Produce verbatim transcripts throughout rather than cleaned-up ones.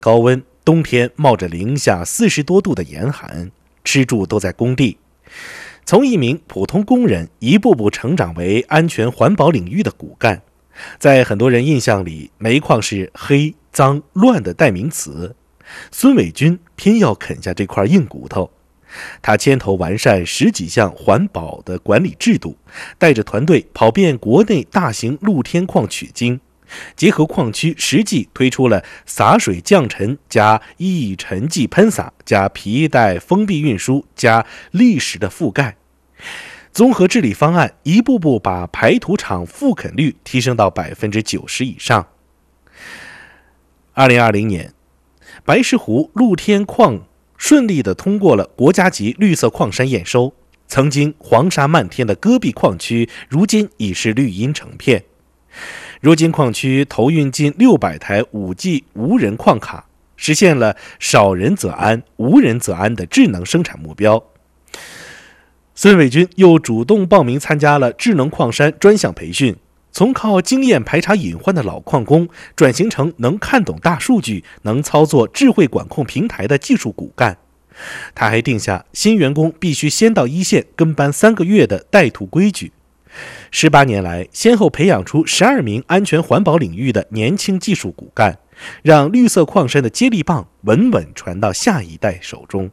高温，冬天冒着零下四十多度的严寒，吃住都在工地。从一名普通工人一步步成长为安全环保领域的骨干。在很多人印象里，煤矿是黑、脏、乱的代名词。孙伟军偏要啃下这块硬骨头。他牵头完善十几项环保的管理制度，带着团队跑遍国内大型露天矿取经，结合矿区实际推出了洒水降尘加易沉剂喷洒加皮带封闭运输加砾石的覆盖综合治理方案，一步步把排土场复垦率提升到 百分之九十 以上。二零二零年，白石湖露天矿顺利地通过了国家级绿色矿山验收，曾经黄沙漫天的戈壁矿区如今已是绿荫成片。如今矿区投运近六百台 五 G 无人矿卡，实现了少人则安、无人则安的智能生产目标。孙伟军又主动报名参加了智能矿山专项培训，从靠经验排查隐患的老矿工转型成能看懂大数据、能操作智慧管控平台的技术骨干。他还定下新员工必须先到一线跟班三个月的带徒规矩。十八年来，先后培养出十二名安全环保领域的年轻技术骨干，让绿色矿山的接力棒稳稳传到下一代手中。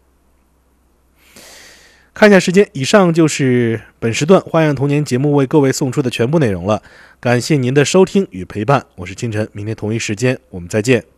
看一下时间，以上就是本时段花样童年节目为各位送出的全部内容了。感谢您的收听与陪伴，我是清晨，明天同一时间我们再见。